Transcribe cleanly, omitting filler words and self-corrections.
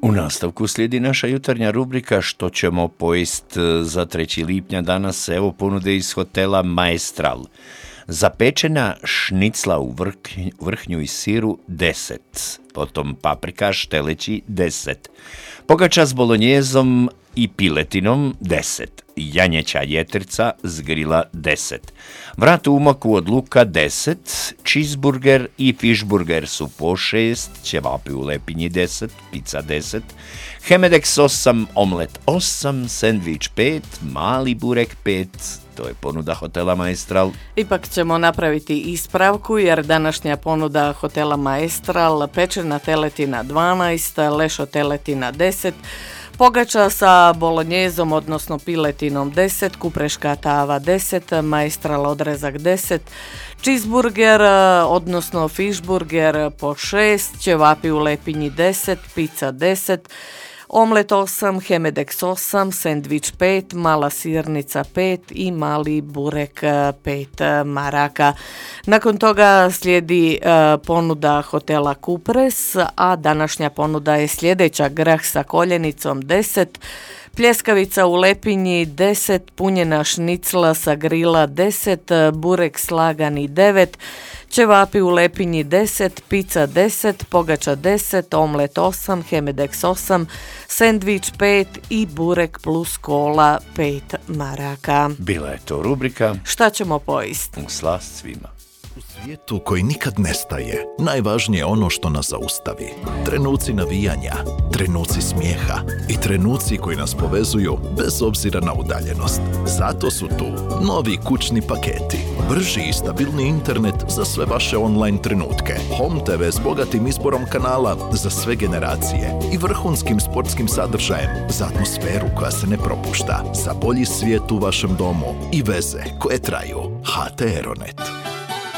U nastavku slijedi naša jutarnja rubrika Što ćemo pojest za 3. lipnja danas. Evo ponude iz hotela Maestral. Zapečena šnicla u vrhnju i siru 10, potom paprikaš teleći 10, pogača s bolonjezom i piletinom 10, janjeća jetrica s grila 10, vrat u umaku od luka 10, cheeseburger i fishburger su po 6, ćevapi u lepinji 10, pizza 10, Chemedex 8, omlet 8, sendvič 5, mali burek 5, to je ponuda hotela Maestral. Ipak ćemo napraviti ispravku jer današnja ponuda hotela Maestral, pečena teletina 12, lešo teletina 10, pogača sa bolonjezom odnosno piletinom 10, kupreška tava 10, Maestral odrezak 10, cheeseburger odnosno fishburger po 6, ćevapi u lepinji 10, pizza 10, omlet 8, Chemedex 8, sendvič 5, mala sirnica 5 i mali burek 5 maraka. Nakon toga slijedi ponuda hotela Kupres, a današnja ponuda je sljedeća: grah sa koljenicom 10, pljeskavica u lepinji 10, punjena šnicla sa grila 10, burek slagani 9, ćevapi u lepinji 10, pizza 10, pogača 10, omlet 8, Chemedex 8, sendvič 5 i burek plus kola 5 maraka. Bila je to rubrika Šta ćemo pojist? U slast svima. U svijetu koji nikad nestaje, najvažnije je ono što nas zaustavi. Trenuci navijanja, trenuci smijeha i trenuci koji nas povezuju bez obzira na udaljenost. Zato su tu novi kućni paketi. Brži i stabilni internet za sve vaše online trenutke. Home TV s bogatim izborom kanala za sve generacije i vrhunskim sportskim sadržajem za atmosferu koja se ne propušta. Za bolji svijet u vašem domu i veze koje traju. HT Aeronet.